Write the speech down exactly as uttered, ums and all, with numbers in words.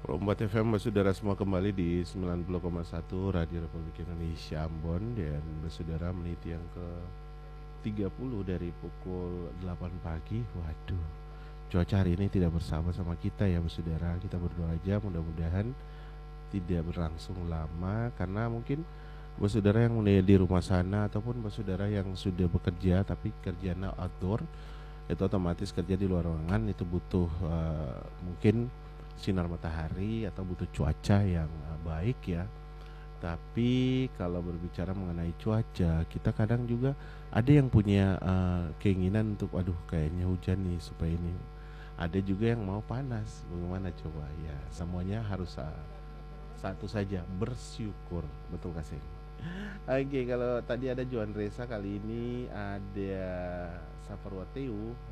Rombat F M, saudara semua kembali di sembilan puluh koma satu Radio Republik Indonesia Ambon. Dan saudara menit yang ke tiga puluh dari pukul delapan pagi. Waduh, cuaca hari ini tidak bersama sama kita ya saudara. Kita berdoa aja mudah-mudahan tidak berlangsung lama, karena mungkin buat saudara yang di rumah sana ataupun buat saudara yang sudah bekerja tapi kerjanya outdoor, itu otomatis kerja di luar ruangan, itu butuh uh, mungkin sinar matahari atau butuh cuaca yang uh, baik ya. Tapi kalau berbicara mengenai cuaca, kita kadang juga ada yang punya uh, keinginan untuk aduh kayaknya hujan nih supaya ini. Ada juga yang mau panas. Bagaimana coba? Ya, semuanya harus uh, satu saja, bersyukur. Betul kasih. Oke, kalau tadi ada Joan Reza, kali ini ada Saparwateu.